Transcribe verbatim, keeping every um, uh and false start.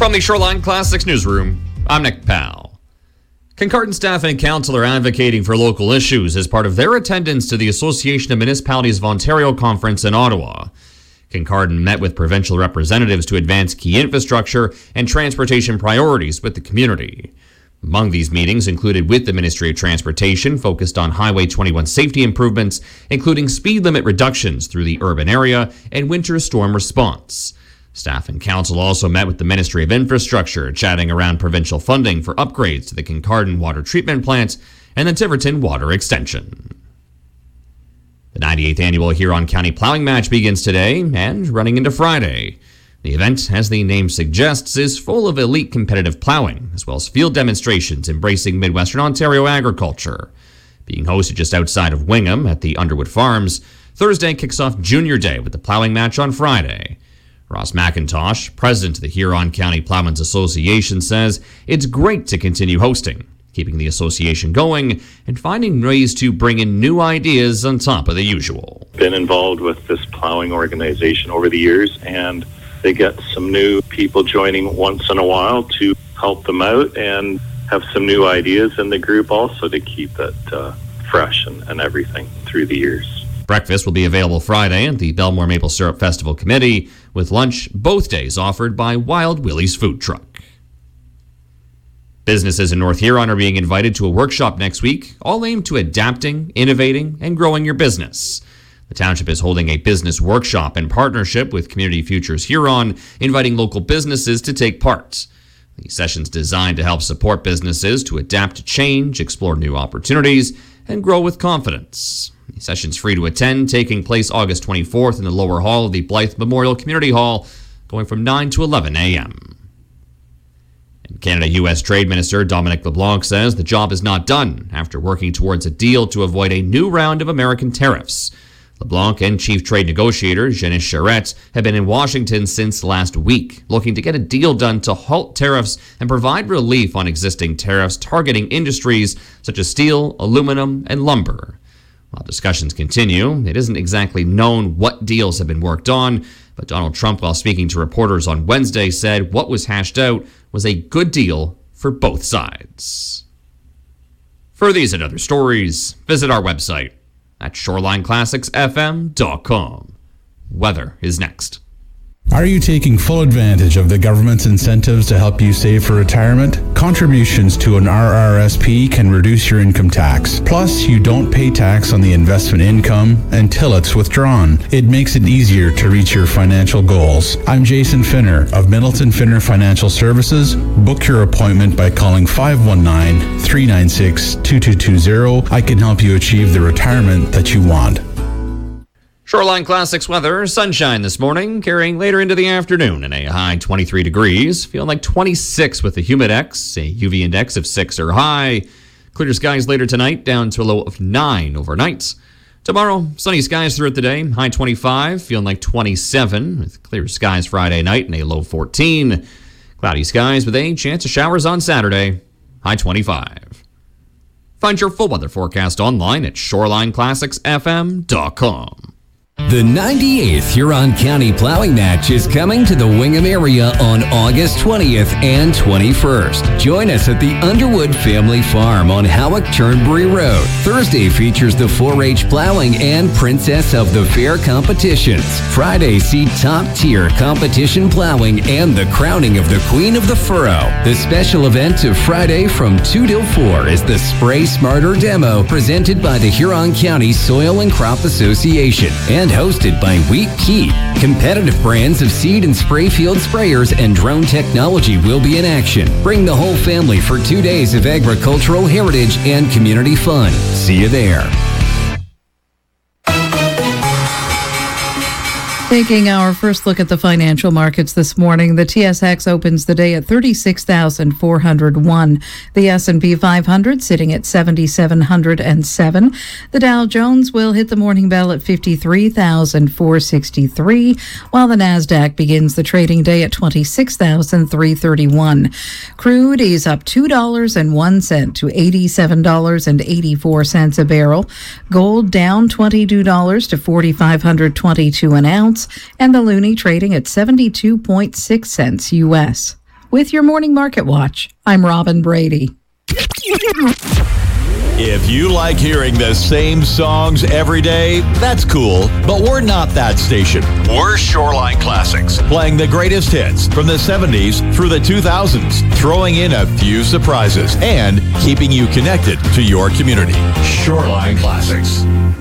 From the Shoreline Classics newsroom, I'm Nick Powell. Kincardine staff and council are advocating for local issues as part of their attendance to the Association of Municipalities of Ontario conference in Ottawa. Kincardine met with provincial representatives to advance key infrastructure and transportation priorities with the community. Among these meetings included with the Ministry of Transportation, focused on Highway twenty-one safety improvements, including speed limit reductions through the urban area and winter storm response. Staff and council also met with the Ministry of Infrastructure, chatting around provincial funding for upgrades to the Kincardine Water Treatment Plant and the Tiverton Water Extension. The ninety-eighth Annual Huron County Plowing Match begins today and running into Friday. The event, as the name suggests, is full of elite competitive plowing, as well as field demonstrations embracing Midwestern Ontario agriculture. Being hosted just outside of Wingham at the Underwood Farms, Thursday kicks off Junior Day with the plowing match on Friday. Ross McIntosh, president of the Huron County Plowmen's Association, says it's great to continue hosting, keeping the association going and finding ways to bring in new ideas on top of the usual. Been involved with this plowing organization over the years, and they get some new people joining once in a while to help them out and have some new ideas in the group also to keep it uh, fresh and, and everything through the years. Breakfast will be available Friday at the Belmore Maple Syrup Festival Committee, with lunch both days offered by Wild Willie's Food Truck. Businesses in North Huron are being invited to a workshop next week, all aimed to adapting, innovating, and growing your business. The township is holding a business workshop in partnership with Community Futures Huron, inviting local businesses to take part. The session's designed to help support businesses to adapt to change, explore new opportunities, and grow with confidence. The session's free to attend, taking place August twenty-fourth in the lower hall of the Blythe Memorial Community Hall, going from nine to eleven a.m. And Canada U S Trade Minister Dominic LeBlanc says the job is not done after working towards a deal to avoid a new round of American tariffs. LeBlanc and Chief Trade Negotiator Janice Charette have been in Washington since last week, looking to get a deal done to halt tariffs and provide relief on existing tariffs targeting industries such as steel, aluminum, and lumber. While discussions continue, it isn't exactly known what deals have been worked on, but Donald Trump, while speaking to reporters on Wednesday, said what was hashed out was a good deal for both sides. For these and other stories, visit our website at shoreline classics f m dot com. Weather is next. Are you taking full advantage of the government's incentives to help you save for retirement? Contributions to an R R S P can reduce your income tax. Plus, you don't pay tax on the investment income until it's withdrawn. It makes it easier to reach your financial goals. I'm Jason Finner of Middleton Finner Financial Services. Book your appointment by calling five one nine, three nine six, two two two zero. I can help you achieve the retirement that you want. Shoreline Classics weather, sunshine this morning, carrying later into the afternoon and a high twenty-three degrees. Feeling like twenty-six with the Humidex, a U V index of six or high. Clear skies later tonight, down to a low of nine overnight. Tomorrow, sunny skies throughout the day, high twenty-five, feeling like twenty-seven, with clear skies Friday night and a low fourteen. Cloudy skies with a chance of showers on Saturday, high twenty-five. Find your full weather forecast online at shoreline classics f m dot com. The ninety-eighth Huron County Plowing Match is coming to the Wingham area on August twentieth and twenty-first. Join us at the Underwood Family Farm on Howick-Turnbury Road. Thursday features the four H Plowing and Princess of the Fair competitions. Friday, see top-tier competition plowing and the crowning of the Queen of the Furrow. The special event of Friday from two till four is the Spray Smarter demo presented by the Huron County Soil and Crop Association and hosted by Wheat Key. Competitive brands of seed and spray field sprayers and drone technology will be in action. Bring the whole family for two days of agricultural heritage and community fun. See you there. Taking our first look at the financial markets this morning, the T S X opens the day at thirty-six thousand four hundred one. The S and P five hundred sitting at seven thousand seven hundred seven. The Dow Jones will hit the morning bell at fifty-three thousand four hundred sixty-three, while the Nasdaq begins the trading day at twenty-six thousand three hundred thirty-one. Crude is up two dollars and one cent to eighty-seven dollars and eighty-four cents a barrel. Gold down twenty-two dollars to four thousand five hundred twenty-two an ounce. And the loonie trading at seventy-two point six cents U S. With your Morning Market Watch, I'm Robin Brady. If you like hearing the same songs every day, that's cool, but we're not that station. We're Shoreline Classics, playing the greatest hits from the seventies through the two thousands, throwing in a few surprises, and keeping you connected to your community. Shoreline Classics.